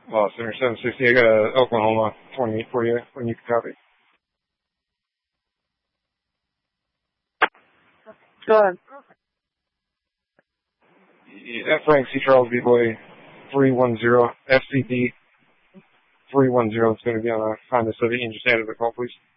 Center 760. I got a Oklahoma 28 for you when you can copy. Go ahead. Yeah, Frank C. Charles B-Boy 310 FCD 310. It's going to be on a Honda Civic. You can just add it a call, please.